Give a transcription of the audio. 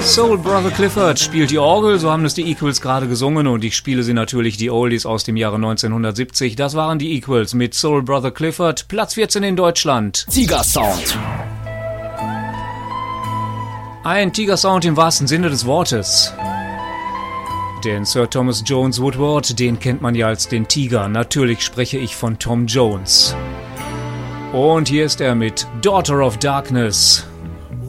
Soul Brother Clifford spielt die Orgel, so haben es die Equals gerade gesungen und ich spiele sie natürlich die Oldies aus dem Jahre 1970. Das waren die Equals mit Soul Brother Clifford, Platz 14 in Deutschland. Tiger-Sound. Ein Tiger-Sound im wahrsten Sinne des Wortes. Den Sir Thomas Jones Woodward, den kennt man ja als den Tiger. Natürlich spreche ich von Tom Jones. Und hier ist er mit Daughter of Darkness.